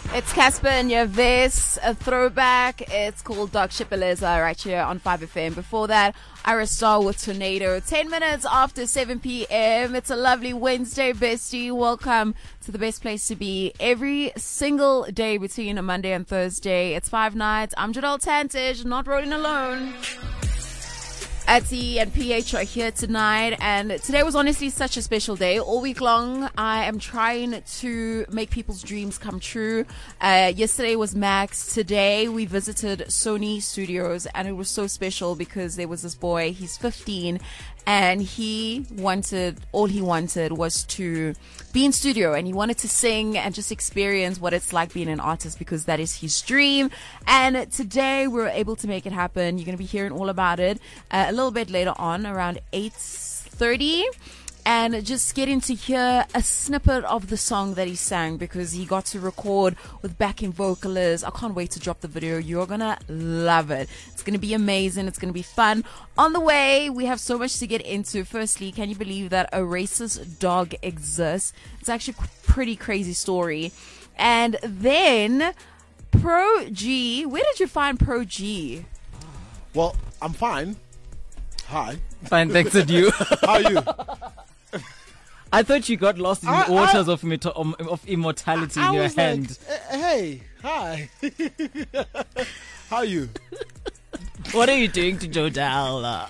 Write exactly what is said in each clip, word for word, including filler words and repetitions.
It's Casper and Yavis, a throwback. It's called Dog Shipaleza right here on five F M. Before that, Iris Star with Tornado. ten minutes after seven p.m. It's a lovely Wednesday, bestie. Welcome to the best place to be every single day between a Monday and Thursday. It's Five Nights. I'm Jadal Tantich, not rolling alone. Atty and P H are here tonight, and today was honestly such a special day. All week long, I am trying to make people's dreams come true. Uh, yesterday was Max. Today, we visited Sony Studios, and it was so special because there was this boy, he's fifteen, and he wanted, all he wanted was to be in studio, and he wanted to sing and just experience what it's like being an artist because that is his dream. And today, we were able to make it happen. You're going to be hearing all about it uh, a little bit later on, around eight thirty. And just getting to hear a snippet of the song that he sang because he got to record with backing vocalists. I can't wait to drop the video. You're going to love it. It's going to be amazing. It's going to be fun. On the way, we have so much to get into. Firstly, can you believe that a racist dog exists? It's actually a pretty crazy story. And then Pro G. Where did you find Pro G? Well, I'm fine. Hi. Fine, thanks to you. How are you? I thought you got lost in I, the waters I, of, imito- um, of immortality I in your was hand. Like, uh, hey, hi. How are you? What are you doing to Jodal?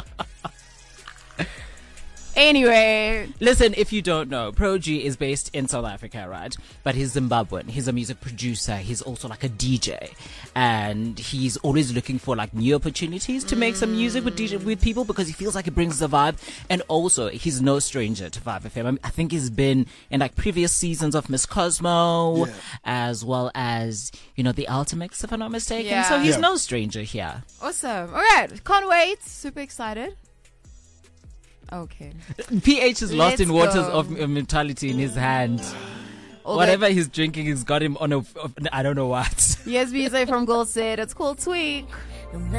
Anyway, listen, if you don't know, Pro G is based in South Africa, right? But he's Zimbabwean. He's a music producer. He's also like a D J, and he's always looking for like new opportunities to make some music with D J with people because he feels like it brings the vibe. And also, he's no stranger to five F M. I, mean, I think he's been in like previous seasons of Miss Cosmo, yeah, as well as you know the Ultimates, if I'm not mistaken. Yeah. So he's yeah. no stranger here. Awesome. All right, can't wait. Super excited. Okay. P H is lost Let's in waters go. of immortality in his hand. All Whatever he's drinking has got him on a, I don't know what. Yes, B J from Gold said it's called Tweak.